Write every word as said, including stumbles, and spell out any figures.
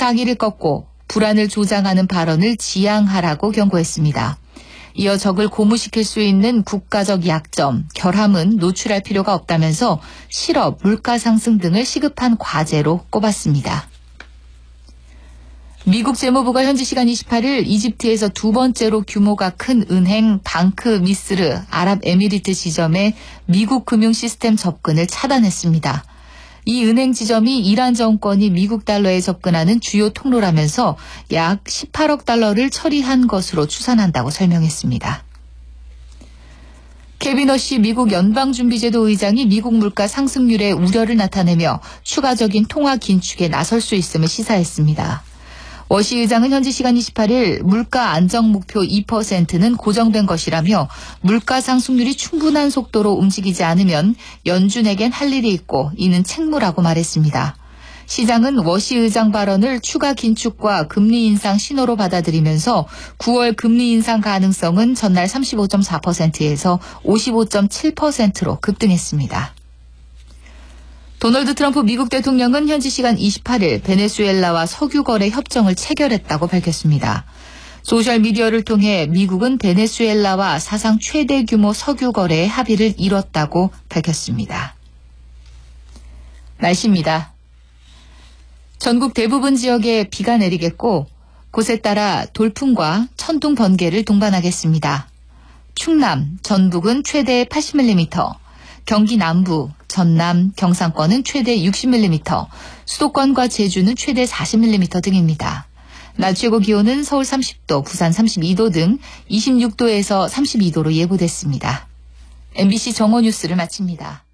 사기를 꺾고 불안을 조장하는 발언을 지양하라고 경고했습니다. 이어 적을 고무시킬 수 있는 국가적 약점, 결함은 노출할 필요가 없다면서 실업, 물가 상승 등을 시급한 과제로 꼽았습니다. 미국 재무부가 현지 시간 이십팔 일 이집트에서 두 번째로 규모가 큰 은행 방크 미스르 아랍에미리트 지점의 미국 금융 시스템 접근을 차단했습니다. 이 은행 지점이 이란 정권이 미국 달러에 접근하는 주요 통로라면서 약 십팔억 달러를 처리한 것으로 추산한다고 설명했습니다. 케빈 허시 미국 연방준비제도 의장이 미국 물가 상승률에 우려를 나타내며 추가적인 통화 긴축에 나설 수 있음을 시사했습니다. 워시 의장은 현지 시간 이십팔 일 물가 안정 목표 이 퍼센트는 고정된 것이라며 물가 상승률이 충분한 속도로 움직이지 않으면 연준에겐 할 일이 있고 이는 책무라고 말했습니다. 시장은 워시 의장 발언을 추가 긴축과 금리 인상 신호로 받아들이면서 구월 금리 인상 가능성은 전날 삼십오 점 사 퍼센트에서 오십오 점 칠 퍼센트로 급등했습니다. 도널드 트럼프 미국 대통령은 현지 시간 이십팔 일 베네수엘라와 석유 거래 협정을 체결했다고 밝혔습니다. 소셜미디어를 통해 미국은 베네수엘라와 사상 최대 규모 석유 거래에 합의를 이뤘다고 밝혔습니다. 날씨입니다. 전국 대부분 지역에 비가 내리겠고 곳에 따라 돌풍과 천둥 번개를 동반하겠습니다. 충남, 전북은 최대 팔십 밀리미터, 경기 남부, 전남, 경상권은 최대 육십 밀리미터, 수도권과 제주는 최대 사십 밀리미터 등입니다. 낮 최고 기온은 서울 삼십 도, 부산 삼십이 도 등 이십육 도에서 삼십이 도로 예보됐습니다. 엠비씨 정오 뉴스를 마칩니다.